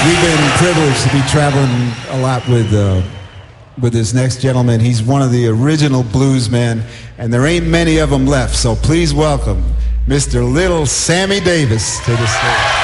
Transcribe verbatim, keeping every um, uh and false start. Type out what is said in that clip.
we've been privileged to be traveling a lot with uh, with this next gentleman. He's one of the original blues men, and there ain't many of them left. So please welcome Mister Little Sammy Davis to the stage.